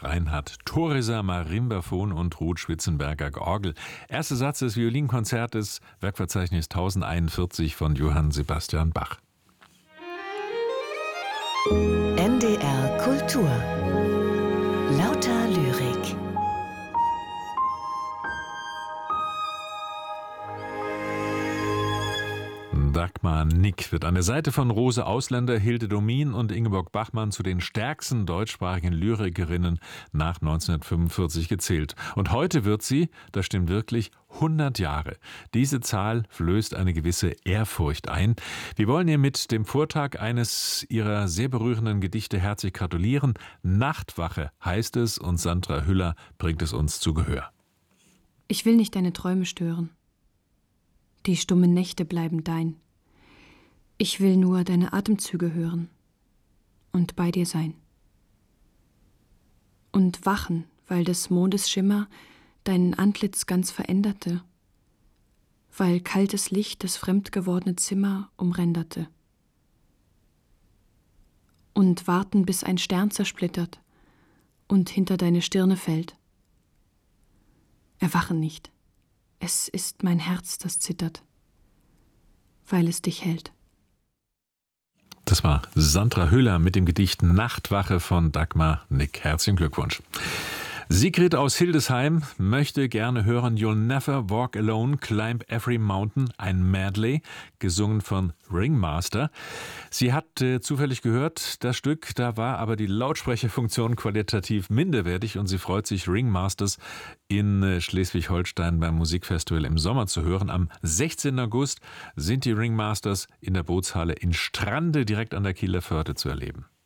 Reinhard Thoriser, Marimbaphon und Ruth Schwitzenberger Orgel. Erster Satz des Violinkonzertes, Werkverzeichnis 1041 von Johann Sebastian Bach. NDR Kultur. Lauter Lyrik. Dagmar Nick wird an der Seite von Rose Ausländer, Hilde Domin und Ingeborg Bachmann zu den stärksten deutschsprachigen Lyrikerinnen nach 1945 gezählt. Und heute wird sie, das stimmt wirklich, 100 Jahre. Diese Zahl flößt eine gewisse Ehrfurcht ein. Wir wollen ihr mit dem Vortrag eines ihrer sehr berührenden Gedichte herzlich gratulieren. Nachtwache heißt es und Sandra Hüller bringt es uns zu Gehör. Ich will nicht deine Träume stören. Die stummen Nächte bleiben dein. Ich will nur deine Atemzüge hören und bei dir sein. Und wachen, weil des Mondes Schimmer dein Antlitz ganz veränderte, weil kaltes Licht das fremdgewordene Zimmer umränderte. Und warten, bis ein Stern zersplittert und hinter deine Stirne fällt. Erwache nicht. Es ist mein Herz, das zittert, weil es dich hält. Das war Sandra Hüller mit dem Gedicht Nachtwache von Dagmar Nick. Herzlichen Glückwunsch. Sigrid aus Hildesheim möchte gerne hören You'll Never Walk Alone, Climb Every Mountain, ein Medley, gesungen von Ringmaster. Sie hat zufällig gehört, das Stück, da war aber die Lautsprecherfunktion qualitativ minderwertig und sie freut sich, Ringmasters in Schleswig-Holstein beim Musikfestival im Sommer zu hören. Am 16. August sind die Ringmasters in der Bootshalle in Strande direkt an der Kieler Förde zu erleben.